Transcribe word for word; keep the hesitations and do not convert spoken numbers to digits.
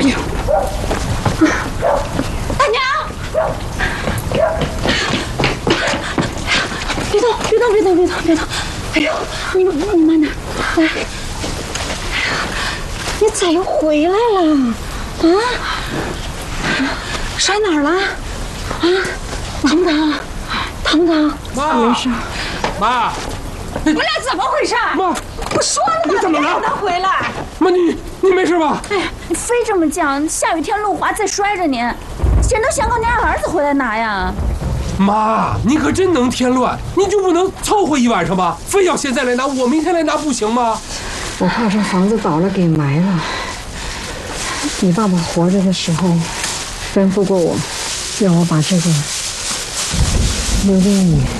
快去！ 大娘，别动，别动，别动，别动，别动！哎呦，你你慢点，来。你咋又回来了？啊？摔哪儿了？啊？疼不疼？疼不疼？ 妈， 没事。 妈， 我俩怎么回事？ 妈， 不说了吗？ 你怎么了？ 让他回来。 妈，你你没事吧？ 哎呀，你非这么犟，下雨天路滑再摔着您，谁能想到您让儿子回来拿呀？ 妈，你可真能添乱，你就不能凑合一晚上吗？非要现在来拿，我明天来拿不行吗？ 我怕这房子倒了给埋了。你爸爸活着的时候吩咐过我，让我把这个留给你。